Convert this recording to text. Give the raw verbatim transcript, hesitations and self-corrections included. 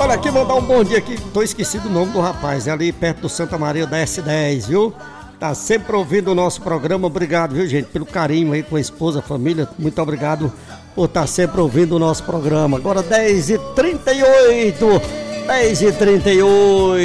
Olha aqui, mandar um bom dia aqui. Tô esquecido o nome do rapaz, é ali perto do Santa Maria da S dez, viu? Tá sempre ouvindo o nosso programa. Obrigado, viu, gente, pelo carinho aí com a esposa, a família. Muito obrigado por estar sempre ouvindo o nosso programa. Agora dez e trinta e oito. dez e trinta e oito.